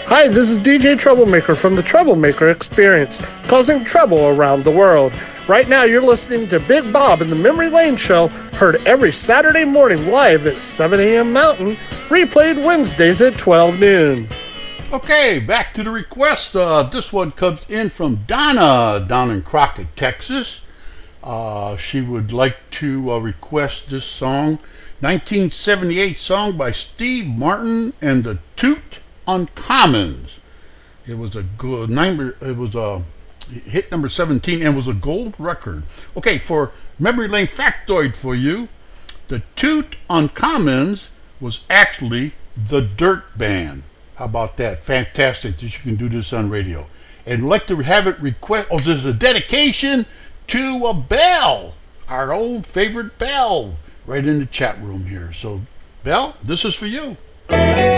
Hi, this is DJ Troublemaker from the Troublemaker Experience, causing trouble around the world. Right now, you're listening to Big Bob in the Memory Lane Show, heard every Saturday morning live at 7 a.m. Mountain, replayed Wednesdays at 12 noon. Okay, back to the request. This one comes in from Donna down in Crockett, Texas. She would like to request this song, 1978 song by Steve Martin and the Toot Uncommons. It was a good number. It was a hit number 17 and was a gold record. Okay, for Memory Lane factoid for you, the Toot Uncommons was actually the Dirt Band. How about that? Fantastic that you can do this on radio. And like to have it request. Oh, there's a dedication to a Belle, our own favorite Belle, right in the chat room here. So, Belle, this is for you.